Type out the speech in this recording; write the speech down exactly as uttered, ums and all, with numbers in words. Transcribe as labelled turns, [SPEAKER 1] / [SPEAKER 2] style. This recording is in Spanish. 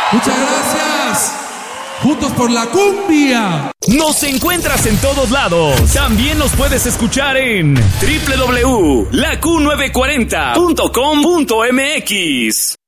[SPEAKER 1] Muchas gracias. Juntos por la cumbia.
[SPEAKER 2] Nos encuentras en todos lados. También nos puedes escuchar en doble u doble u doble u punto la q novecientos cuarenta punto com punto m x.